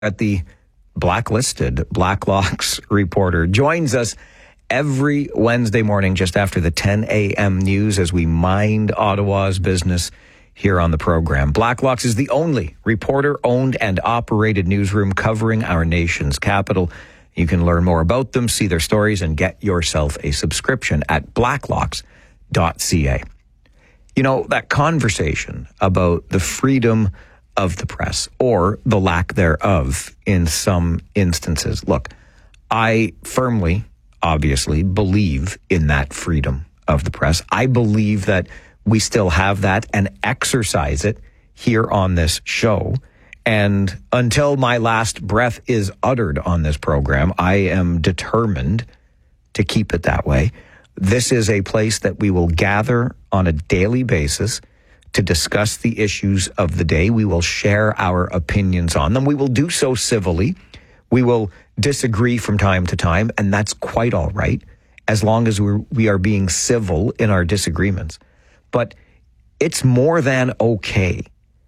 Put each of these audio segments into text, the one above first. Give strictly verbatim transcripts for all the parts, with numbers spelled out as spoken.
at the blacklisted Blacklocks reporter, joins us every Wednesday morning just after the ten a.m. news as we mind Ottawa's business here on the program. Blacklocks is the only reporter-owned and operated newsroom covering our nation's capital. You can learn more about them, see their stories, and get yourself a subscription at blacklocks dot c a. You know, that conversation about the freedom of the press, or the lack thereof in some instances. Look, I firmly, obviously, believe in that freedom of the press. I believe that we still have that and exercise it here on this show. And until my last breath is uttered on this program, I am determined to keep it that way. This is a place that we will gather on a daily basis to discuss the issues of the day. We will share our opinions on them. We will do so civilly. We will disagree from time to time, and that's quite all right, as long as we're, we are being civil in our disagreements. But it's more than okay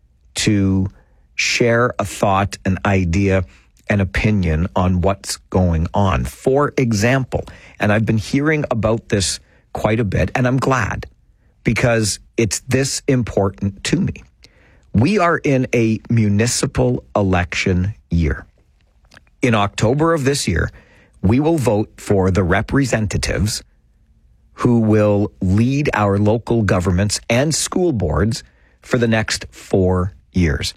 to share a thought, an idea, an opinion on what's going on. For example, and I've been hearing about this quite a bit, and I'm glad, because it's this important to me. We are in a municipal election year. In October of this year, we will vote for the representatives who will lead our local governments and school boards for the next four years.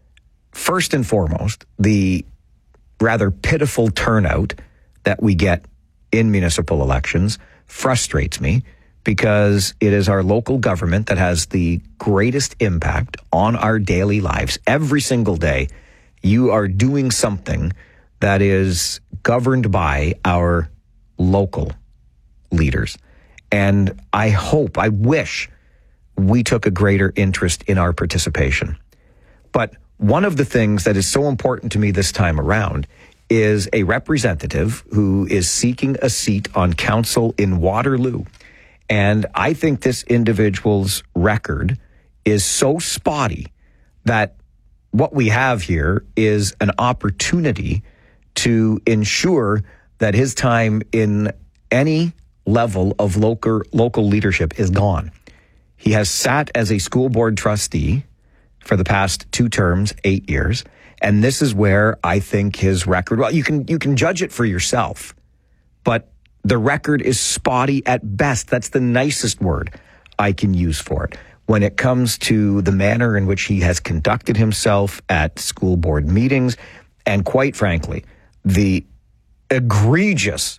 First and foremost, the rather pitiful turnout that we get in municipal elections frustrates me, because it is our local government that has the greatest impact on our daily lives. Every single day, you are doing something that is governed by our local leaders. And I hope, I wish we took a greater interest in our participation. But one of the things that is so important to me this time around is a representative who is seeking a seat on council in Waterloo. And I think this individual's record is so spotty that what we have here is an opportunity to ensure that his time in any level of local local leadership is gone. He has sat as a school board trustee for the past two terms, eight years, and this is where I think his record, well, you can you can judge it for yourself, but the record is spotty at best. That's the nicest word I can use for it. When it comes to the manner in which he has conducted himself at school board meetings, and quite frankly, the egregious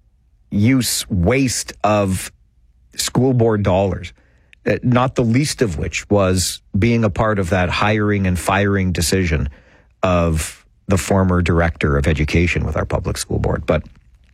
use, waste of school board dollars, not the least of which was being a part of that hiring and firing decision of the former director of education with our public school board. But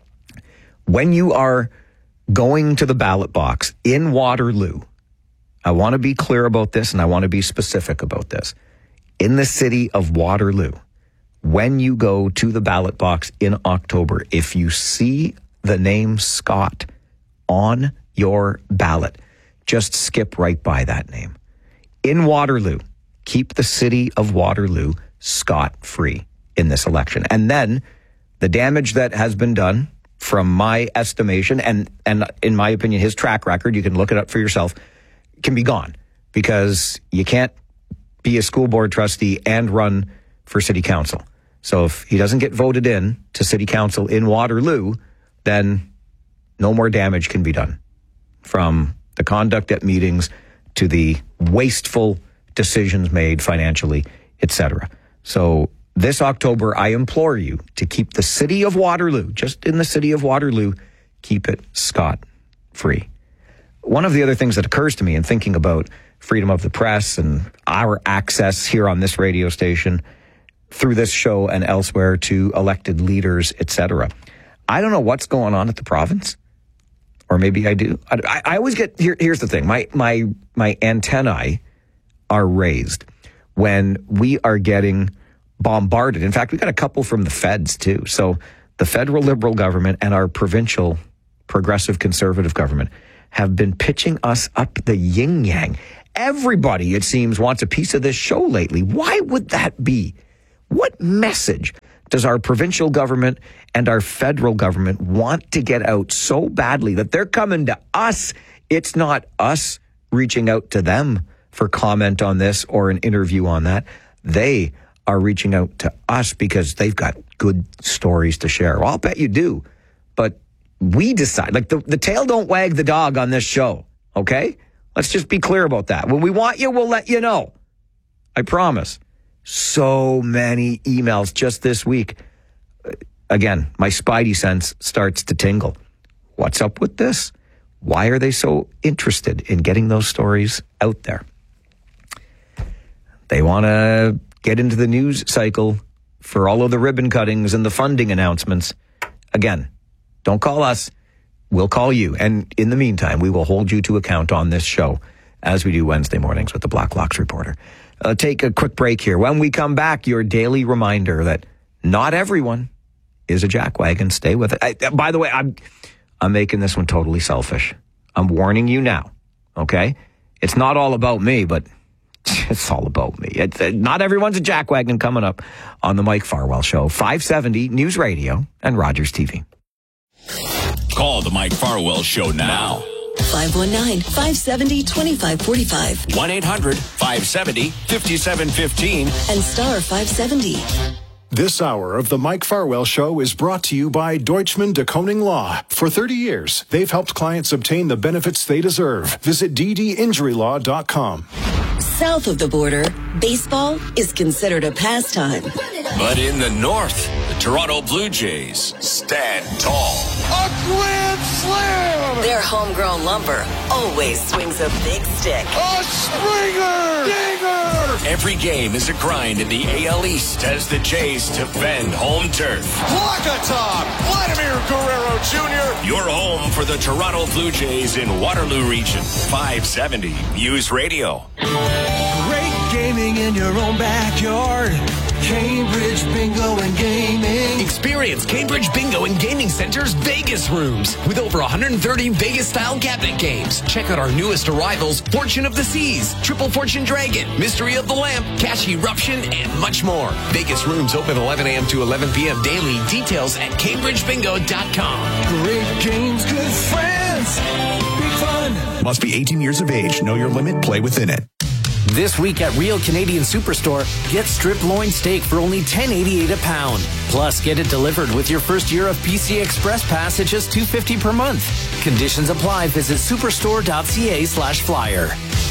when you are going to the ballot box in Waterloo, I want to be clear about this, and I want to be specific about this. In the city of Waterloo, when you go to the ballot box in October, if you see the name Scott on your ballot, just skip right by that name. In Waterloo, keep the city of Waterloo scot-free in this election. And then the damage that has been done, from my estimation, and, and in my opinion, his track record, you can look it up for yourself, can be gone, because you can't be a school board trustee and run for city council. So if he doesn't get voted in to city council in Waterloo, then no more damage can be done, from the conduct at meetings to the wasteful decisions made financially, et cetera. So this October, I implore you to keep the city of Waterloo, just in the city of Waterloo, keep it scot-free. One of the other things that occurs to me in thinking about freedom of the press and our access here on this radio station, through this show and elsewhere, to elected leaders, et cetera. I don't know what's going on at the province, or maybe I do. I, I always get, here, here's the thing, my, my, my antennae are raised when we are getting bombarded. In fact, we got a couple from the feds too. So the federal Liberal government and our provincial progressive Conservative government have been pitching us up the yin-yang. Everybody, it seems, wants a piece of this show lately. Why would that be? What message does our provincial government and our federal government want to get out so badly that they're coming to us? It's not us reaching out to them for comment on this or an interview on that. They are reaching out to us because they've got good stories to share. Well, I'll bet you do. But we decide. Like, the, the tail don't wag the dog on this show, okay? Let's just be clear about that. When we want you, we'll let you know. I promise. So many emails just this week. Again, my spidey sense starts to tingle. What's up with this? Why are they so interested in getting those stories out there? They want to get into the news cycle for all of the ribbon cuttings and the funding announcements. Again, don't call us. We'll call you. And in the meantime, we will hold you to account on this show as we do Wednesday mornings with the Blacklocks Reporter. Uh, take a quick break here. When we come back, your daily reminder that not everyone is a jackwagon. Stay with it. I, by the way, I'm I'm making this one totally selfish. I'm warning you now, okay? It's not all about me, but it's all about me. It's, uh, not everyone's a jackwagon coming up on the Mike Farwell Show. five seventy News Radio and Rogers T V. Call the Mike Farwell Show now. five one nine, five seven zero, two five four five. one eight hundred, five seven zero, five seven one five. And star five seventy. This hour of the Mike Farwell Show is brought to you by Deutschman de Koning Law. For thirty years, they've helped clients obtain the benefits they deserve. Visit d d injury law dot com. South of the border, baseball is considered a pastime. But in the north, the Toronto Blue Jays stand tall. A grand slam! Their homegrown lumber always swings a big stick. A Springer! Dinger! Every game is a grind in the A L East as the Jays defend home turf. Walk-a-top! Vladimir Guerrero Junior Your home for the Toronto Blue Jays in Waterloo Region. five seventy News Radio. Great gaming in your own backyard. Cambridge Bingo and Gaming. Experience Cambridge Bingo and Gaming Center's Vegas rooms with over one hundred thirty Vegas-style cabinet games. Check out our newest arrivals, Fortune of the Seas, Triple Fortune Dragon, Mystery of the Lamp, Cash Eruption, and much more. Vegas rooms open eleven a.m. to eleven p.m. daily. Details at cambridge bingo dot com. Great games, good friends, big fun. Must be eighteen years of age. Know your limit. Play within it. This week at Real Canadian Superstore, get strip loin steak for only ten eighty-eight a pound. Plus, get it delivered with your first year of P C Express Pass at just two fifty per month. Conditions apply. Visit superstore dot c a slash flyer.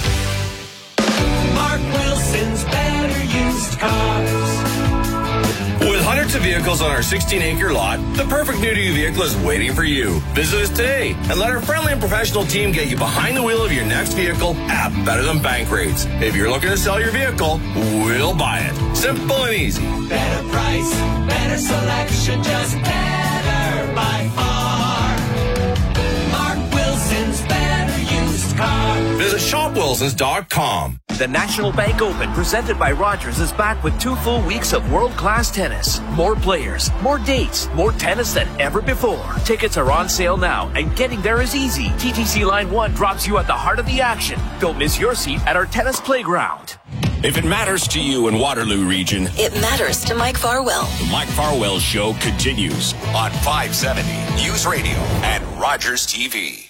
Mark Wilson's Better Used Cars. With hundreds of vehicles on our sixteen acre lot, the perfect new to you vehicle is waiting for you. Visit us today and let our friendly and professional team get you behind the wheel of your next vehicle at better than bank rates. If you're looking to sell your vehicle, we'll buy it. Simple and easy. Better price, better selection, just better by far. Mark Wilson's Better Used Cars. Visit shop wilsons dot com. The National Bank Open, presented by Rogers, is back with two full weeks of world-class tennis. More players, more dates, more tennis than ever before. Tickets are on sale now, and getting there is easy. T T C Line one drops you at the heart of the action. Don't miss your seat at our tennis playground. If it matters to you in Waterloo Region, It matters to Mike Farwell. the Mike Farwell Show continues on five seventy News Radio and Rogers T V.